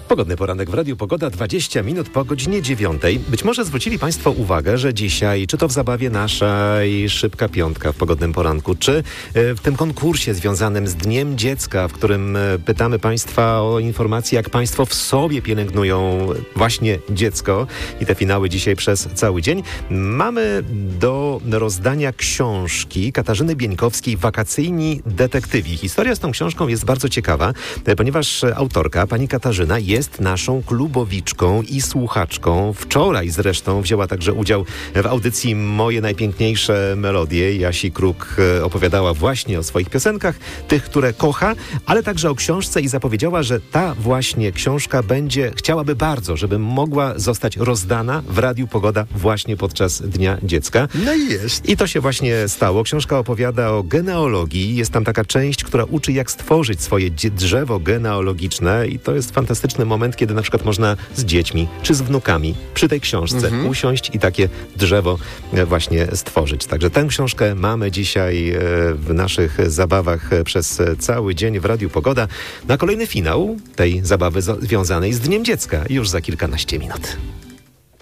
Pogodny poranek w Radiu Pogoda, 20 minut po godzinie 9. Być może zwrócili Państwo uwagę, że dzisiaj, czy to w zabawie naszej Szybka Piątka w Pogodnym Poranku, czy w tym konkursie związanym z Dniem Dziecka, w którym pytamy Państwa o informacje, jak Państwo w sobie pielęgnują właśnie dziecko i te finały dzisiaj przez cały dzień. Mamy do rozdania książki Katarzyny Bieńkowskiej Wakacyjni detektywi. Historia z tą książką jest bardzo ciekawa, ponieważ autorka, pani Katarzyna, jest naszą klubowiczką i słuchaczką. Wczoraj zresztą wzięła także udział w audycji Moje najpiękniejsze melodie. Jasi Kruk opowiadała właśnie o swoich piosenkach, tych, które kocha, ale także o książce i zapowiedziała, że ta właśnie książka chciałaby bardzo, żeby mogła zostać rozdana w Radiu Pogoda właśnie podczas Dnia Dziecka. No i jest. I to się właśnie stało. Książka opowiada o genealogii. Jest tam taka część, która uczy, jak stworzyć swoje drzewo genealogiczne i to jest fantastyczny moment, kiedy na przykład można z dziećmi czy z wnukami przy tej książce usiąść i takie drzewo właśnie stworzyć. Także tę książkę mamy dzisiaj w naszych zabawach przez cały dzień w Radiu Pogoda. Na kolejny finał tej zabawy związanej z Dniem Dziecka już za kilkanaście minut.